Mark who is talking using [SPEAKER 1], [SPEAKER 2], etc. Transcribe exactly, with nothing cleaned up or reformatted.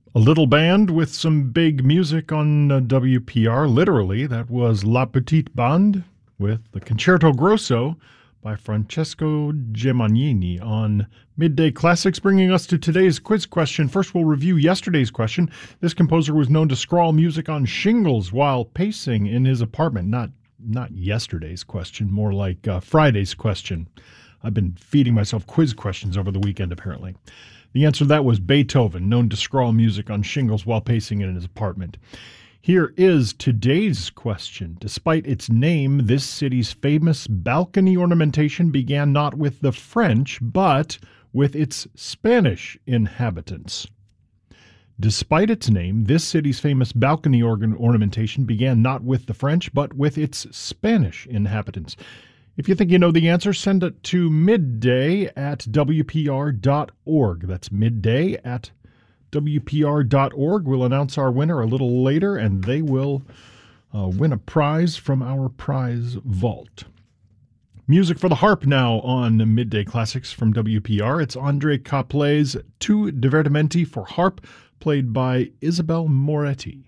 [SPEAKER 1] A little band with some big music on uh, W P R. Literally, that was La Petite Bande with the Concerto Grosso by Francesco Gemagnini on Midday Classics, bringing us to today's quiz question. First, we'll review yesterday's question. This composer was known to scrawl music on shingles while pacing in his apartment. Not, not yesterday's question, more like uh, Friday's question. I've been feeding myself quiz questions over the weekend, apparently. The answer to that was Beethoven, known to scrawl music on shingles while pacing in his apartment. Here is today's question. Despite its name, this city's famous balcony ornamentation began not with the French, but with its Spanish inhabitants. Despite its name, this city's famous balcony organ ornamentation began not with the French, but with its Spanish inhabitants. If you think you know the answer, send it to midday at W P R dot org. That's midday at W P R dot org. We'll announce our winner a little later, and they will uh, win a prize from our prize vault. Music for the harp now on Midday Classics from W P R. It's André Caplet's Tu Divertimenti for harp, played by Isabel Moretti.